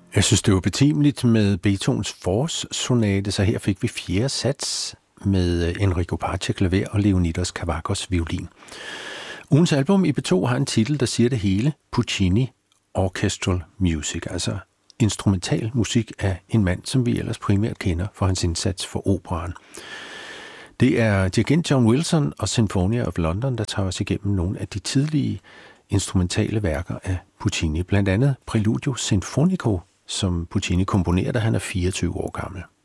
Jeg synes, det var betimeligt med Beethovens forårssonate, så her fik vi fjerde sats med Enrico Pace klaver og Leonidas Kavakos violin. Ugens album i P2 har en titel, der siger det hele: Puccini Orchestral Music, altså instrumental musik af en mand, som vi ellers primært kender for hans indsats for operaen. Det er dirigent John Wilson og Sinfonia of London, der tager os igennem nogle af de tidlige instrumentale værker af Puccini, blandt andet Preludio Sinfonico, som Puccini komponerede, da han er 24 år gammel.